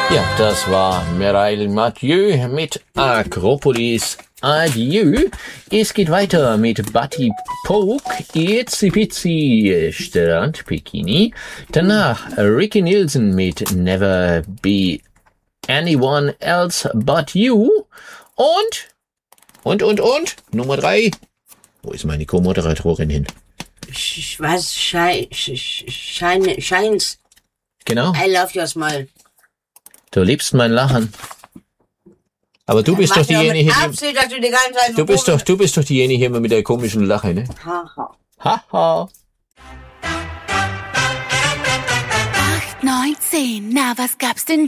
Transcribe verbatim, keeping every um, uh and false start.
Ja, das war Mireille Mathieu mit Akropolis. Adieu. Es geht weiter mit Buddy Poke, Itsy Pitsy Strandbikini. Danach Ricky Nielsen mit Never Be Anyone Else But You. Und, und, und, und, Nummer drei. Wo ist meine Co-Moderatorin hin? Was? Shine, Shines. Genau. I love your smile. Du liebst mein Lachen. Aber du bist doch diejenige, Absicht, dass du die ganze Zeit du bist doch, du bist doch diejenige immer mit der komischen Lache, ne? Haha. Haha. acht, neun, zehn, na, was gab's denn da?